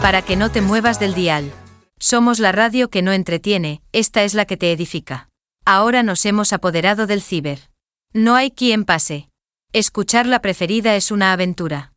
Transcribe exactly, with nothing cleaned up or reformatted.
Para que no te muevas del dial. Somos la radio que no entretiene, esta es la que te edifica. Ahora nos hemos apoderado del ciber. No hay quien pase. Escuchar la preferida es una aventura.